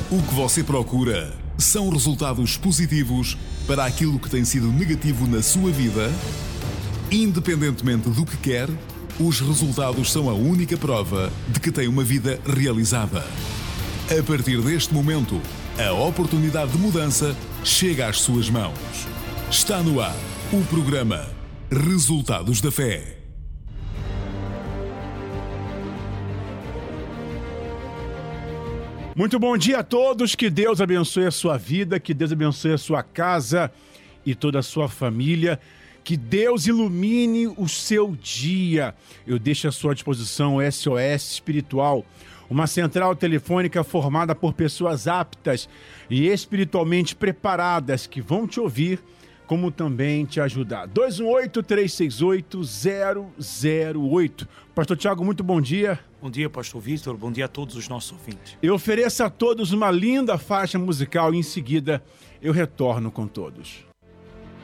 O que você procura são resultados positivos para aquilo que tem sido negativo na sua vida? Independentemente do que quer, os resultados são a única prova de que tem uma vida realizada. A partir deste momento, a oportunidade de mudança chega às suas mãos. Está no ar o programa Resultados da Fé. Muito bom dia a todos, que Deus abençoe a sua vida, que Deus abençoe a sua casa e toda a sua família, que Deus ilumine o seu dia. Eu deixo à sua disposição o SOS Espiritual, uma central telefônica formada por pessoas aptas e espiritualmente preparadas que vão te ouvir, como também te ajudar. 218-368-008. Pastor Tiago, muito bom dia. Bom dia, Pastor Vítor. Bom dia a todos os nossos ouvintes. Eu ofereço a todos uma linda faixa musical e em seguida eu retorno com todos.